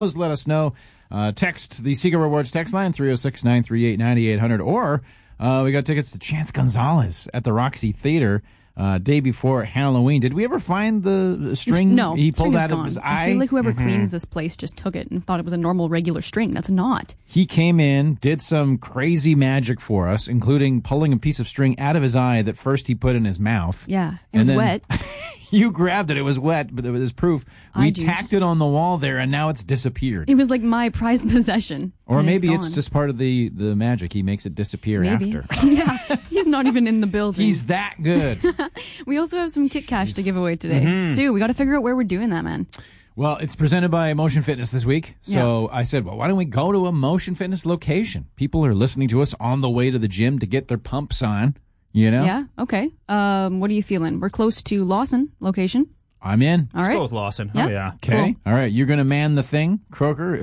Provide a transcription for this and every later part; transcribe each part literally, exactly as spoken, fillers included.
Let us know. Uh, text the Secret Rewards text line, three oh six, nine three eight, nine eight hundred, or uh, we got tickets to Chance Gonzalez at the Roxy Theater uh, day before Halloween. Did we ever find the string no, he pulled out gone. of his eye? I feel like whoever mm-hmm. cleans this place just took it and thought it was a normal, regular string. That's not. He came in, did some crazy magic for us, including pulling a piece of string out of his eye that first he put in his mouth. Yeah, it and was then, wet. You grabbed it. It was wet, but it was proof. We Eye juice. tacked it on the wall there, and now it's disappeared. It was like my prized possession. Or maybe it's, it's just part of the, the magic. He makes it disappear maybe. after. Yeah, he's not even in the building. He's that good. We also have some Kit Cash to give away today, mm-hmm. too. We got to figure out where we're doing that, man. Well, it's presented by Motion Fitness this week. So yeah. I said, well, why don't we go to a Motion Fitness location? People are listening to us on the way to the gym to get their pumps on, you know? Yeah, okay. Um, what are you feeling? We're close to Lawson location. I'm in. All right. Let's go with Lawson. Yeah. Oh, yeah. Okay. Cool. All right. You're going to man the thing, Croker?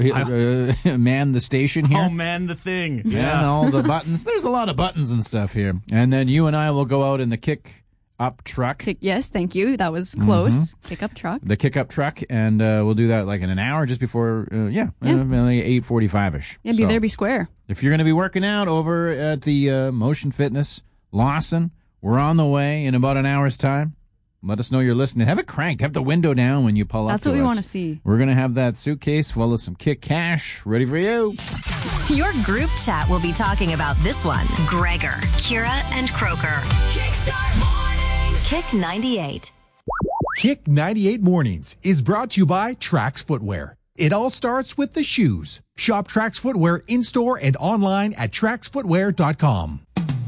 Uh, man the station here? Oh, man the thing. Yeah. Yeah. And all the buttons. There's a lot of buttons and stuff here. And then you and I will go out in the kick up truck. Kick, yes, thank you. That was close. Mm-hmm. Kick up truck. The kick up truck. And uh, we'll do that like in an hour just before, uh, yeah, yeah. Uh, like eight forty-five-ish. Yeah, be so, there, be square. If you're going to be working out over at the uh, Motion Fitness Lawson, we're on the way in about an hour's time. Let us know you're listening. Have it cranked. Have the window down when you pull That's up to us. That's what we want to see. We're going to have that suitcase full of some Kit Cash ready for you. Your group chat will be talking about this one. Gregor, Kira, and Croker. Kickstart Mornings. Kick ninety-eight. Kick ninety-eight Mornings is brought to you by Trax Footwear. It all starts with the shoes. Shop Trax Footwear in-store and online at trax footwear dot com.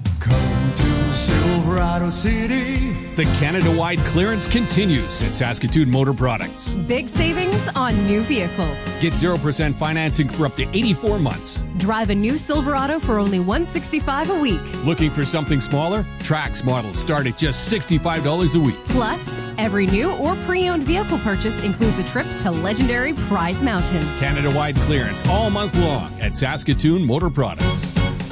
Come to Silverado City. The Canada-wide clearance continues at Saskatoon Motor Products. Big savings on new vehicles. Get zero percent financing for up to eighty-four months. Drive a new Silverado for only one hundred sixty-five dollars a week. Looking for something smaller? Trax models start at just sixty-five dollars a week. Plus, every new or pre-owned vehicle purchase includes a trip to legendary Prize Mountain. Canada-wide clearance all month long at Saskatoon Motor Products.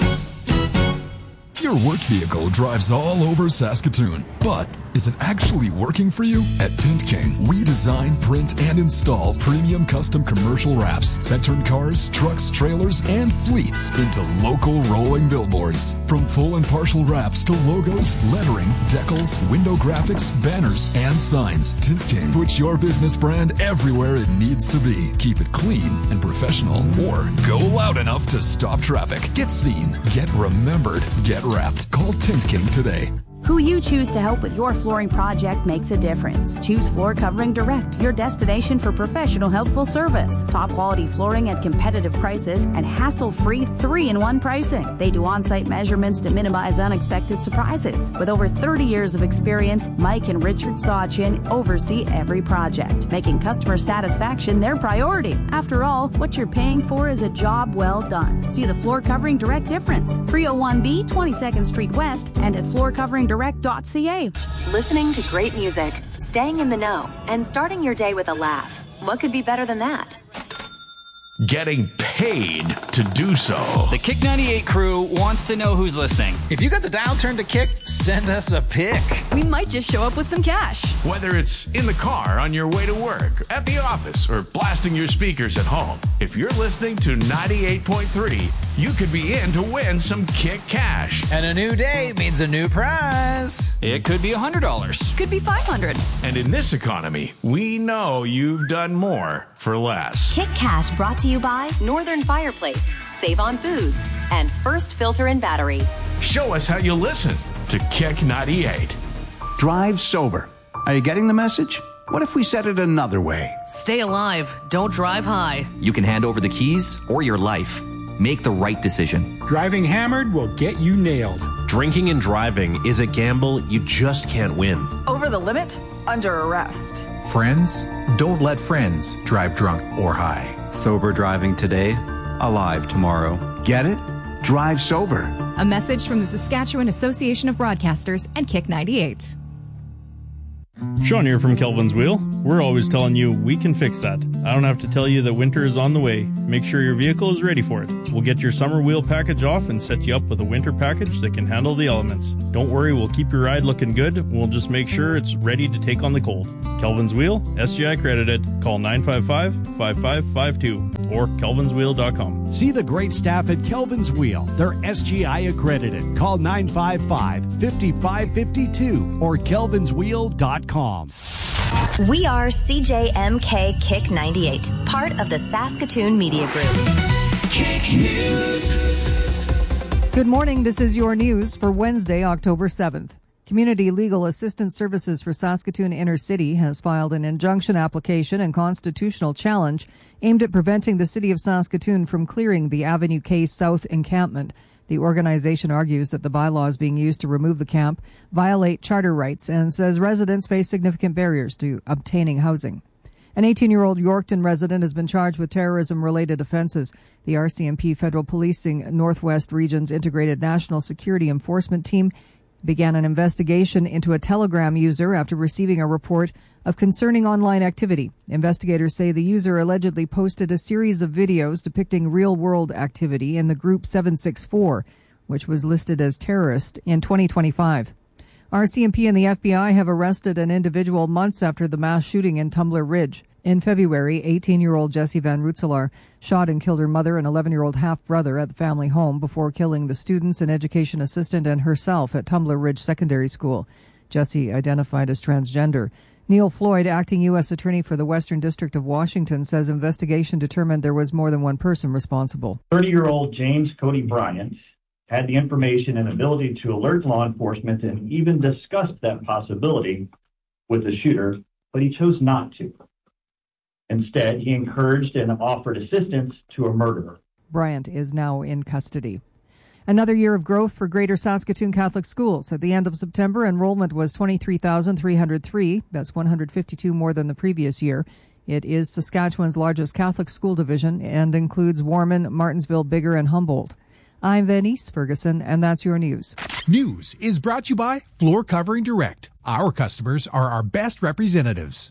Your work vehicle drives all over Saskatoon, but is it actually working for you? At Tint King, we design, print, and install premium custom commercial wraps that turn cars, trucks, trailers, and fleets into local rolling billboards. From full and partial wraps to logos, lettering, decals, window graphics, banners, and signs, Tint King puts your business brand everywhere it needs to be. Keep it clean and professional, or go loud enough to stop traffic. Get seen, get remembered, get wrapped. Call Tint King today. Who you choose to help with your flooring project makes a difference. Choose Floor Covering Direct, your destination for professional, helpful service. Top quality flooring at competitive prices and hassle-free three in one pricing. They do on-site measurements to minimize unexpected surprises. With over thirty years of experience, Mike and Richard Sawchin oversee every project, making customer satisfaction their priority. After all, what you're paying for is a job well done. See the Floor Covering Direct difference. three oh one B, twenty-second Street West, and at floor covering direct dot c a. Listening to great music, staying in the know, and starting your day with a laugh. What could be better than that? Getting paid to do so. The Kick ninety-eight crew wants to know who's listening. If you got the dial turned to Kick, send us a pic. We might just show up with some cash. Whether it's in the car on your way to work, at the office, or blasting your speakers at home, if you're listening to ninety-eight point three, you could be in to win some Kick cash. And a new day means a new prize. It could be one hundred dollars. Could be five hundred dollars. And in this economy, we know you've done more for less. Kick Cash brought to you by Northern Fireplace, Save on Foods, and First Filter and Battery. Show us how you listen to Kick ninety-eight. Drive sober. Are you getting the message? What if we said it another way? Stay alive. Don't drive high. You can hand over the keys or your life. Make the right decision. Driving hammered will get you nailed. Drinking and driving is a gamble you just can't win. Over the limit? Under arrest. Friends? Don't let friends drive drunk or high. Sober driving today, alive tomorrow. Get it? Drive sober. A message from the Saskatchewan Association of Broadcasters and Kick ninety-eight. Sean here from Kelvin's Wheel. We're always telling you we can fix that. I don't have to tell you that winter is on the way. Make sure your vehicle is ready for it. We'll get your summer wheel package off and set you up with a winter package that can handle the elements. Don't worry, we'll keep your ride looking good. We'll just make sure it's ready to take on the cold. Kelvin's Wheel, S G I accredited. Call nine five five, five five five two or kelvins wheel dot com. See the great staff at Kelvin's Wheel. They're S G I accredited. Call nine five five, five five five two or kelvins wheel dot com. We are C J M K Kick ninety-eight, part of the Saskatoon Media Group. Kick News. Good morning. This is your news for Wednesday, October seventh. Community Legal Assistance Services for Saskatoon Inner City has filed an injunction application and constitutional challenge aimed at preventing the City of Saskatoon from clearing the Avenue K South encampment. The organization argues that the bylaws being used to remove the camp violate charter rights and says residents face significant barriers to obtaining housing. An eighteen-year-old Yorkton resident has been charged with terrorism-related offenses. The R C M P Federal Policing Northwest Region's Integrated National Security Enforcement Team began an investigation into a Telegram user after receiving a report of concerning online activity. Investigators say the user allegedly posted a series of videos depicting real-world activity in the group seven six four, which was listed as terrorist in twenty twenty-five. R C M P and the F B I have arrested an individual months after the mass shooting in Tumbler Ridge. In February, eighteen-year-old Jessie Van Rootselaar shot and killed her mother and eleven-year-old half-brother at the family home before killing the students, an education assistant, and herself at Tumbler Ridge Secondary School. Jessie, identified as transgender. Neil Floyd, acting U S attorney for the Western District of Washington, says investigation determined there was more than one person responsible. thirty-year-old James Cody Bryant had the information and ability to alert law enforcement and even discuss that possibility with the shooter, but he chose not to. Instead, he encouraged and offered assistance to a murderer. Bryant is now in custody. Another year of growth for Greater Saskatoon Catholic Schools. At the end of September, enrollment was twenty-three thousand three hundred three. That's one hundred fifty-two more than the previous year. It is Saskatchewan's largest Catholic school division and includes Warman, Martinsville, Bigger, and Humboldt. I'm Venice Ferguson, and that's your news. News is brought to you by Floor Covering Direct. Our customers are our best representatives.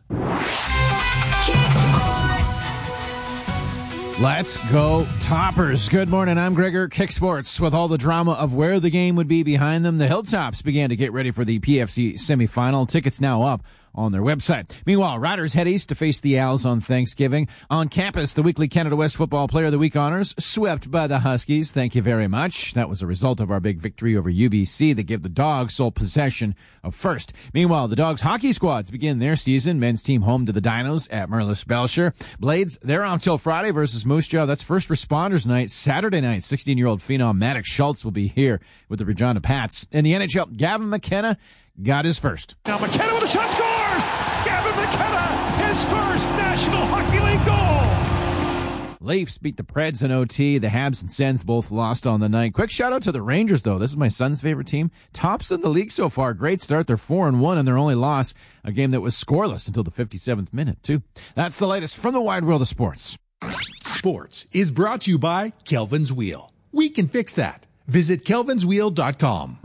Let's go Toppers. Good morning. I'm Gregor. Kick Sports. With all the drama of where the game would be behind them, the Hilltops began to get ready for the P F C semifinal. Tickets now up on their website. Meanwhile, Riders head east to face the Owls on Thanksgiving. On campus, the weekly Canada West Football Player of the Week honors swept by the Huskies. Thank you very much. That was a result of our big victory over U B C that gave the Dogs sole possession of first. Meanwhile, the Dogs hockey squads begin their season. Men's team home to the Dinos at Merlis Belcher. Blades, they're on till Friday versus Moose Jaw. That's first responders night. Saturday night, sixteen-year-old phenom Maddox Schultz will be here with the Regina Pats. In the N H L, Gavin McKenna got his first. Now McKenna with a shot scores! Gavin McKenna, his first National Hockey League goal! Leafs beat the Preds in O T. The Habs and Sens both lost on the night. Quick shout out to the Rangers, though. This is my son's favorite team. Tops in the league so far. Great start. They're four and one, and their only loss, a game that was scoreless until the fifty-seventh minute, too. That's the latest from the wide world of sports. Sports is brought to you by Kelvin's Wheel. We can fix that. Visit kelvins wheel dot com.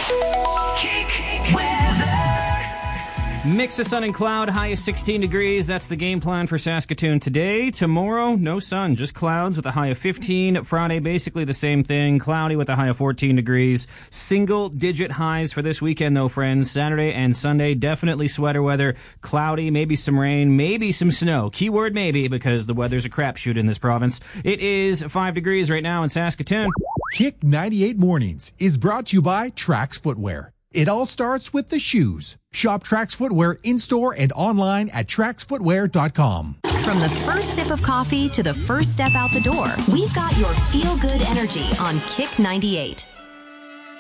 Mix of sun and cloud, high of sixteen degrees. That's the game plan for Saskatoon today. Tomorrow, no sun, just clouds with a high of fifteen. Friday, basically the same thing, cloudy with a high of fourteen degrees. Single-digit highs for this weekend, though, friends. Saturday and Sunday, definitely sweater weather. Cloudy, maybe some rain, maybe some snow. Keyword maybe, because the weather's a crapshoot in this province. It is five degrees right now in Saskatoon. Kick ninety-eight Mornings is brought to you by Trax Footwear. It all starts with the shoes. Shop Trax Footwear in-store and online at trax footwear dot com. From the first sip of coffee to the first step out the door, we've got your feel-good energy on Kick ninety-eight.